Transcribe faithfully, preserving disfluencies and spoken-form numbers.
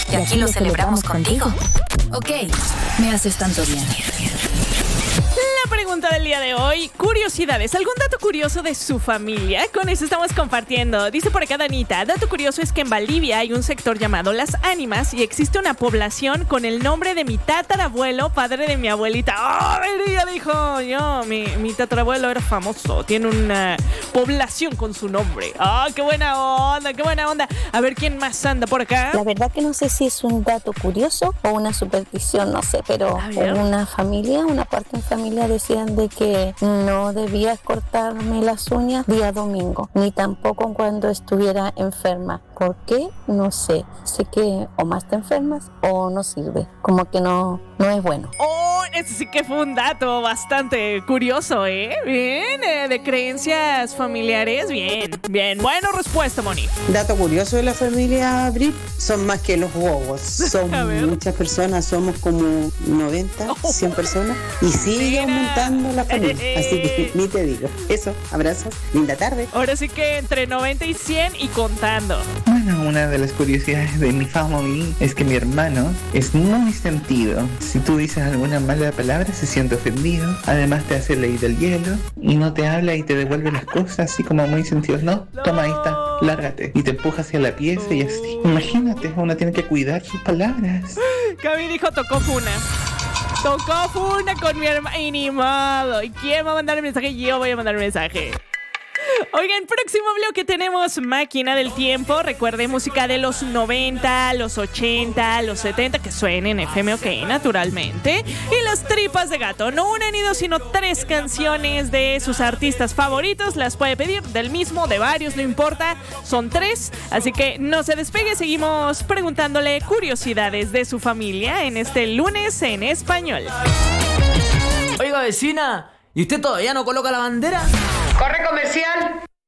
y aquí lo celebramos contigo. Ok, me haces tanto bien. La pregunta del día de hoy, curiosidades, ¿algún dato curioso de su familia? Con eso estamos compartiendo. Dice por acá Danita, dato curioso es que en Valdivia hay un sector llamado Las Ánimas y existe una población con el nombre de mi tatarabuelo, padre de mi abuelita. ¡Oh, ella dijo! Yo, mi, mi tatarabuelo era famoso, tiene una población con su nombre. ¡Oh, qué buena onda, qué buena onda! A ver, ¿quién más anda por acá? La verdad que no sé si es un dato curioso o una superstición, no sé, pero en una familia, una parte de familia decían de que no debías cortarme las uñas día domingo, ni tampoco cuando estuviera enferma. ¿Por qué? No sé. Sé que o más te enfermas o no sirve. Como que no, no es bueno. Oh, ese sí que fue un dato bastante curioso, ¿eh? Bien, eh, de creencias familiares, bien, bien. Buena respuesta, Moni. Dato curioso de la familia Brit, son más que los bobos. Son muchas personas, somos como noventa, cien personas y sigue aumentando la familia. Así que ni te digo. Eso, abrazos, linda tarde. Ahora sí que entre noventa y cien y contando. Bueno, una de las curiosidades de mi family es que mi hermano es muy sentido. Si tú dices alguna mala palabra, se siente ofendido. Además te hace ley del hielo y no te habla y te devuelve las cosas así como muy sentidos. No, toma, ahí está, lárgate. Y te empuja hacia la pieza y así. Imagínate, uno tiene que cuidar sus palabras. Gaby dijo tocó funa. Tocó funa con mi hermano y ni modo. ¿Y quién va a mandar el mensaje? Yo voy a mandar el mensaje. Oigan, próximo bloque tenemos Máquina del Tiempo. Recuerde, música de los noventa, los ochenta, los setenta, que suenen F M OK, naturalmente. Y las tripas de gato. No una ni dos, sino tres canciones de sus artistas favoritos. Las puede pedir del mismo, de varios, no importa. Son tres, así que no se despegue. Seguimos preguntándole curiosidades de su familia en este lunes en español. Oiga, vecina, ¿y usted todavía no coloca la bandera? ¡Corre, comercial!